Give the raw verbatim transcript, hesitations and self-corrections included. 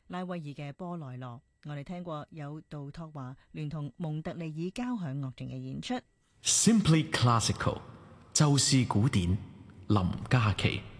拉威爾嘅波萊羅，我哋聽過有杜托華聯同蒙特利爾交響樂團嘅演出。 Simply Classical， 就是古典，林嘉琪。